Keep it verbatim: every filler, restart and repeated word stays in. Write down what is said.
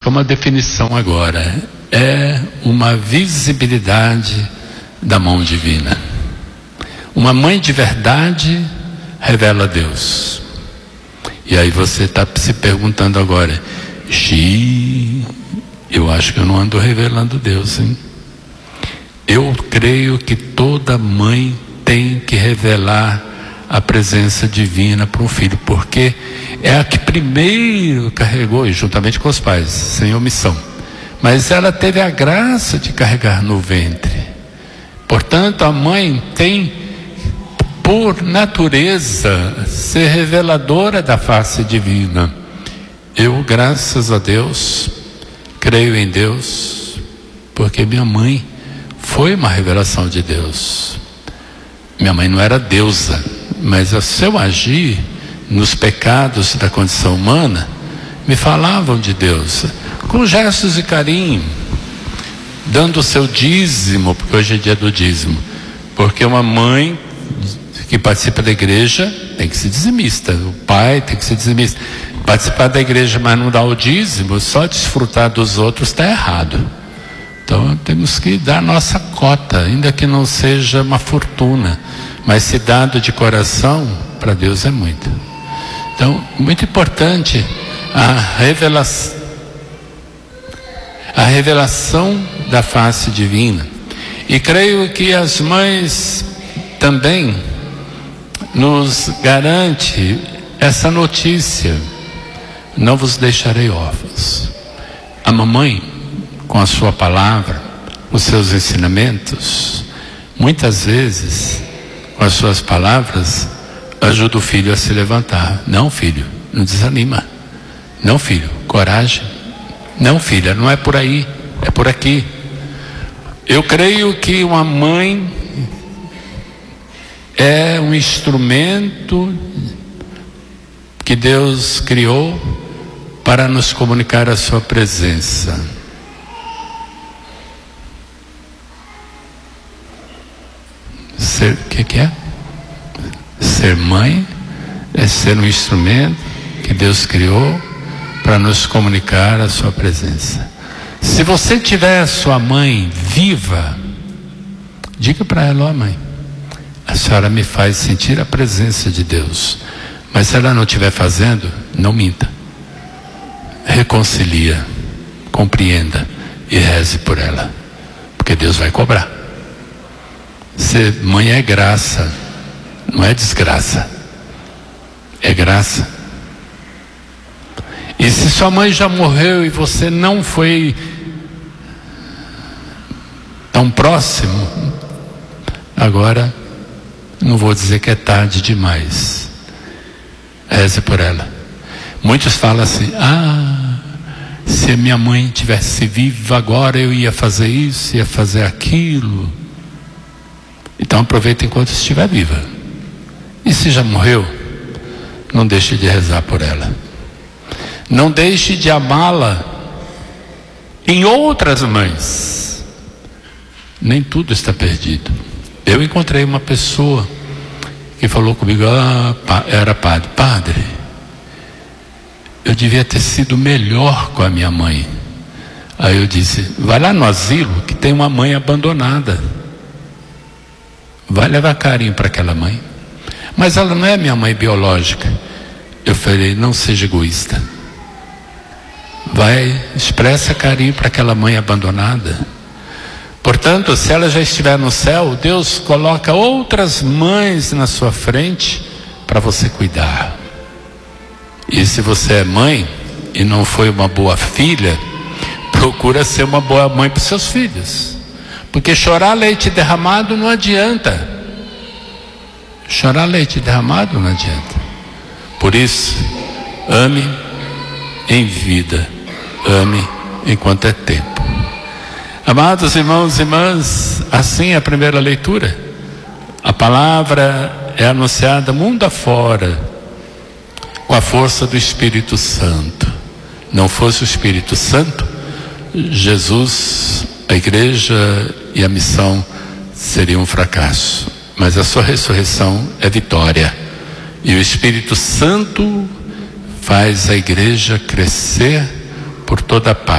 uma definição agora. É uma visibilidade da mão divina. Uma mãe de verdade revela Deus. E aí você está se perguntando agora: Xi, eu acho que eu não ando revelando Deus, hein? Eu creio que toda mãe tem que revelar a presença divina para um filho, porque é a que primeiro carregou, e juntamente com os pais, sem omissão, mas ela teve a graça de carregar no ventre. Portanto, a mãe tem, por natureza, ser reveladora da face divina. Eu, graças a Deus, creio em Deus, porque minha mãe foi uma revelação de Deus. Minha mãe não era deusa, mas o seu agir nos pecados da condição humana me falavam de Deus, com gestos de carinho, dando o seu dízimo, porque hoje é dia do dízimo, porque uma mãe que participa da igreja tem que ser dizimista, o pai tem que ser dizimista. Participar da igreja, mas não dar o dízimo, só desfrutar dos outros, está errado. Então temos que dar a nossa cota, ainda que não seja uma fortuna, mas se dado de coração, para Deus é muito. Então, muito importante a revelação, a revelação da face divina. E creio que as mães também nos garante essa notícia: não vos deixarei órfãos. A mamãe, com a sua palavra, os seus ensinamentos, muitas vezes, com as suas palavras, ajuda o filho a se levantar. Não, filho, não desanima. Não, filho, coragem. Não, filha, não é por aí, é por aqui. Eu creio que uma mãe é um instrumento que Deus criou para nos comunicar a sua presença. Ser, o que, que é? Ser mãe é ser um instrumento que Deus criou para nos comunicar a sua presença. Se você tiver a sua mãe viva, diga para ela: ó, mãe, a senhora me faz sentir a presença de Deus. Mas se ela não estiver fazendo, não minta. Reconcilia, compreenda e reze por ela, porque Deus vai cobrar. Ser mãe é graça, não é desgraça, é graça. E se sua mãe já morreu e você não foi tão próximo, agora não vou dizer que é tarde demais. Reze por ela. Muitos falam assim: ah, se a minha mãe tivesse viva agora, eu ia fazer isso, ia fazer aquilo. Então aproveita enquanto estiver viva. E se já morreu, não deixe de rezar por ela. Não deixe de amá-la em outras mães. Nem tudo está perdido. Eu encontrei uma pessoa que falou comigo: ah, era padre. Padre, eu devia ter sido melhor com a minha mãe. Aí eu disse: vai lá no asilo que tem uma mãe abandonada. Vai levar carinho para aquela mãe. Mas ela não é minha mãe biológica. Eu falei: não seja egoísta. Vai, expressa carinho para aquela mãe abandonada. Portanto, se ela já estiver no céu, Deus coloca outras mães na sua frente para você cuidar. E se você é mãe e não foi uma boa filha, procura ser uma boa mãe para os seus filhos. Porque chorar leite derramado não adianta. Chorar leite derramado não adianta. Por isso, ame em vida, ame enquanto é tempo. Amados irmãos e irmãs, assim é a primeira leitura. A palavra é anunciada mundo afora, com a força do Espírito Santo. Não fosse o Espírito Santo, Jesus, a igreja e a missão seriam um fracasso. Mas a sua ressurreição é vitória. E o Espírito Santo faz a igreja crescer por toda a parte.